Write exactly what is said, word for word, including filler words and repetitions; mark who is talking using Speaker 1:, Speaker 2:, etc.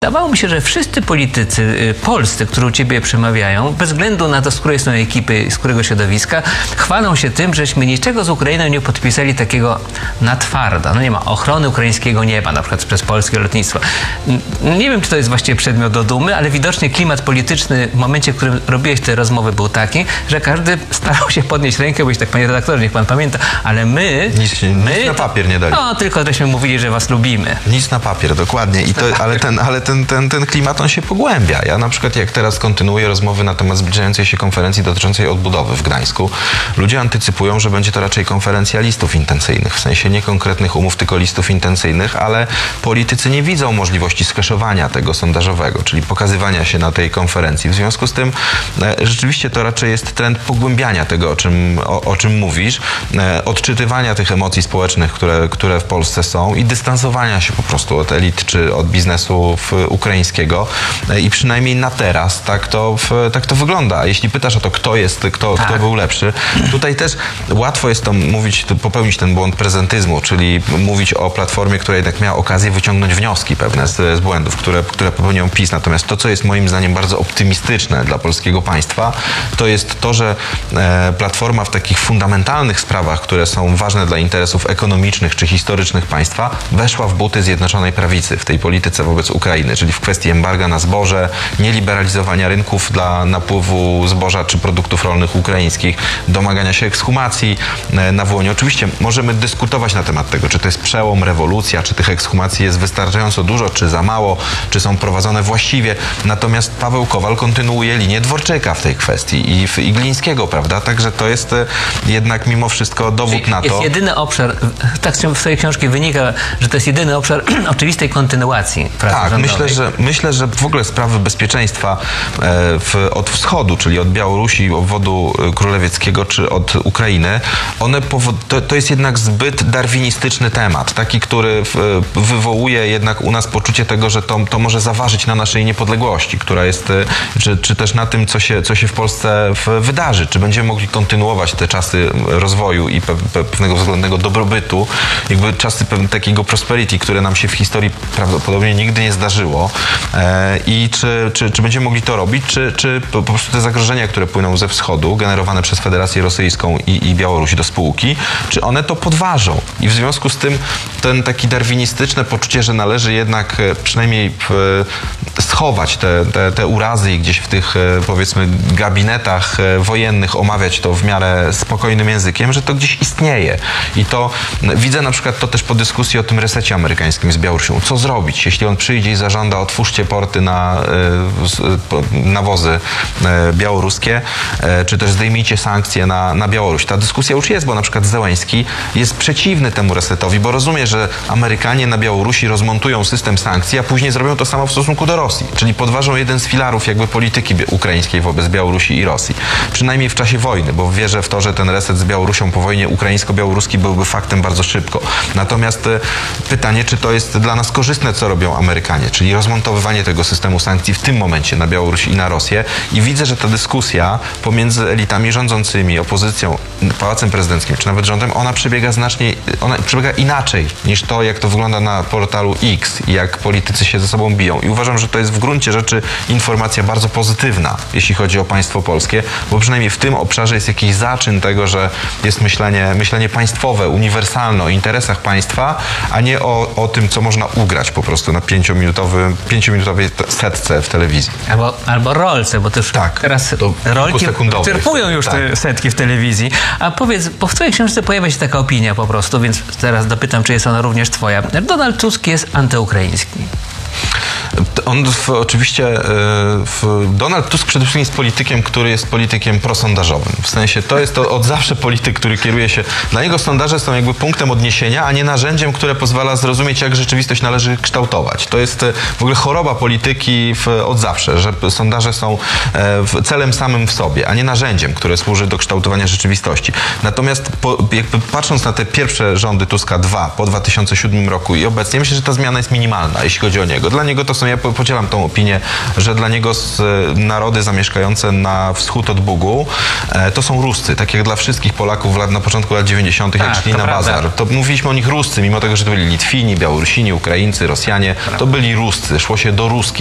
Speaker 1: wydawało mi się, że wszyscy politycy y, polscy, którzy u ciebie przemawiają, bez względu na to, z której są ekipy, z którego środowiska, chwalą się tym, żeśmy niczego z Ukrainą nie podpisali takiego na twardo. No nie ma ochrony ukraińskiego nieba, na przykład przez polskie lotnictwo. Nie wiem, czy to jest właściwie przedmiot do dumy, ale widocznie klimat polityczny w momencie, w którym robiłeś te rozmowy, był taki, że każdy starał się podnieść rękę, bo tak, panie redaktorze, niech pan pamięta, ale my...
Speaker 2: Nic,
Speaker 1: my
Speaker 2: nic na papier nie dali.
Speaker 1: No, tylko żeśmy mówili, że was lubimy.
Speaker 2: Nic na papier, dokładnie. I to, ale ten, ale ten, ten, ten klimat, on się pogłębia. Ja na przykład, jak teraz kontynuuję rozmowy na temat zbliżającej się konferencji dotyczącej odbudowy w Gdańsku, ludzie antycypują, że będzie to raczej konferencja listów intencyjnych, w sensie nie konkretnych umów, tylko listów intencyjnych, ale politycy nie widzą możliwości skeszowania tego sondażowego, czyli pokazywania się na tej konferencji. W związku z tym e, rzeczywiście to raczej jest trend pogłębiania tego, o czym, o, o czym mówisz, e, odczytywania tych emocji społecznych, które, które w Polsce są i dystansowania się po prostu od elit czy od biznesu w, ukraińskiego e, i przynajmniej na teraz tak to, w, tak to wygląda. Jeśli pytasz o to, kto jest, kto,
Speaker 1: tak.
Speaker 2: kto był lepszy, tutaj też łatwo jest to mówić, popełnić ten błąd prezentyzmu, czyli mówić o Platformie, która jednak miała okazję wyciągnąć wnioski pewne z, z błędów, które, które popełniał PiS. Natomiast to, co jest moim zdaniem bardzo optymistyczne dla polskiego państwa, to jest to, że e, Platforma w takich fundamentalnych sprawach, które są ważne dla interesów ekonomicznych czy historycznych państwa, weszła w buty Zjednoczonej Prawicy w tej polityce wobec Ukrainy, czyli w kwestii embarga na zboże, nieliberalizowania rynków dla napływu zboża czy produktów rolnych ukraińskich, domagania się ekshumacji e, na Włonie. Oczywiście możemy dyskutować na temat tego, czy to jest przełom, rewolucja, czy tych ekshumacji jest wystarczająco dużo, czy za mało, czy są prowadzone właściwie. Natomiast Paweł Kowal kontynuuje linię Dworczyka w tej kwestii i, i Glińskiego, prawda? Także to jest jednak mimo wszystko dowód na to.
Speaker 1: Jest jedyny obszar, tak z swojej książki wynika, że to jest jedyny obszar oczywistej kontynuacji pracy
Speaker 2: Tak,
Speaker 1: rządowej.
Speaker 2: myślę, że myślę, że w ogóle sprawy bezpieczeństwa e, w, od wschodu, czyli od Białorusi, obwodu królewieckiego, czy od Ukrainy, one powod, to, to jest jednak zbyt darwinistyczny temat, taki, który w, wywołuje jednak u nas poczucie tego, że to, to może zaważyć na naszej niepodległości, która jest, czy, czy też na tym, co się, co się w Polsce w, wydarzy, czy będziemy mogli kontynuować te czasy rozwoju i pe, pe, pewnego względnego dobrobytu, jakby czasy pewne, takiego prosperity, które nam się w historii prawdopodobnie nigdy nie zdarzyło e, i czy, czy, czy będziemy mogli to robić, czy, czy po prostu te zagrożenia, które płyną ze wschodu, generowane przez Federację Rosyjską i, i Białoruś do spółki, czy one to podważą. I w związku z tym ten taki darwinistyczne poczucie, że należy jednak przynajmniej schować te, te, te urazy i gdzieś w tych, powiedzmy, gabinetach wojennych omawiać to w miarę spokojnym językiem, że to gdzieś istnieje. I to widzę na przykład to też po dyskusji o tym resecie amerykańskim z Białorusią. Co zrobić, jeśli on przyjdzie i zażąda, otwórzcie porty na nawozy białoruskie, czy też zdejmijcie sankcje na, na Białoruś. Ta dyskusja już jest, bo na przykład Zełenski jest przeciwny temu resetowi, bo rozumie, że Amerykanie na Białorusi rozmontują system sankcji, a później zrobią to samo w stosunku do Rosji. Czyli podważą jeden z filarów jakby polityki ukraińskiej wobec Białorusi i Rosji. Przynajmniej w czasie wojny, bo wierzę w to, że ten reset z Białorusią po wojnie ukraińsko-białoruski byłby faktem bardzo szybko. Natomiast e, pytanie, czy to jest dla nas korzystne, co robią Amerykanie, czyli rozmontowywanie tego systemu sankcji w tym momencie na Białoruś i na Rosję. I widzę, że ta dyskusja pomiędzy elitami rządzącymi, opozycją, Pałacem Prezydenckim, czy nawet rządem, ona przebiega znacznie, ona przebiega inaczej niż to, jak to wygląda na portalu X i jak politycy się ze sobą biją. I uważam, że to jest w gruncie rzeczy informacja bardzo pozytywna, jeśli chodzi o państwo polskie, bo przynajmniej w tym obszarze jest jakiś zaczyn tego, że jest myślenie, myślenie państwowe, uniwersalne o interesach państwa, a nie o, o tym, co można ugrać po prostu na pięciominutowym, pięciominutowej setce w telewizji.
Speaker 1: Albo, albo rolce, bo też
Speaker 2: tak,
Speaker 1: teraz rolki czerpują już
Speaker 2: tak.
Speaker 1: te setki w telewizji. A powiedz, bo w twojej książce pojawia się taka opinia po prostu, więc teraz dopytam, czy jest ona również twoja. Donald Tusk jest antyukraiński.
Speaker 2: On w, oczywiście, w, Donald Tusk przede wszystkim jest politykiem, który jest politykiem prosondażowym. W sensie to jest to od zawsze polityk, który kieruje się... Dla niego sondaże są jakby punktem odniesienia, a nie narzędziem, które pozwala zrozumieć, jak rzeczywistość należy kształtować. To jest w ogóle choroba polityki w, od zawsze, że sondaże są w, celem samym w sobie, a nie narzędziem, które służy do kształtowania rzeczywistości. Natomiast po, jakby patrząc na te pierwsze rządy Tuska dwa po dwa tysiące siódmym roku i obecnie, myślę, że ta zmiana jest minimalna, jeśli chodzi o niego. Dla niego to są, ja podzielam tą opinię, że dla niego narody zamieszkające na wschód od Bugu e, to są Ruscy, tak jak dla wszystkich Polaków lat, na początku lat dziewięćdziesiątych, jak
Speaker 1: tak,
Speaker 2: szli na
Speaker 1: prawda.
Speaker 2: bazar. To mówiliśmy o nich Ruscy, mimo tego, że to byli Litwini, Białorusini, Ukraińcy, Rosjanie, to byli Ruscy, szło się do Ruski.